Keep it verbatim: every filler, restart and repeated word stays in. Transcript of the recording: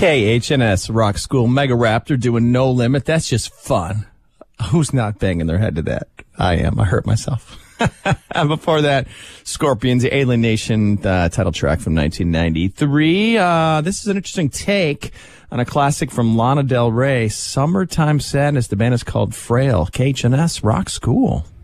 K H N S Rock School Mega Raptor doing No Limit. That's just fun. Who's not banging their head to that? I am. I hurt myself. Before that, Scorpions, the Alien Nation uh, title track from nineteen ninety-three. Uh, this is an interesting take on a classic from Lana Del Rey, Summertime Sadness. The band is called Frail. K H N S Rock School.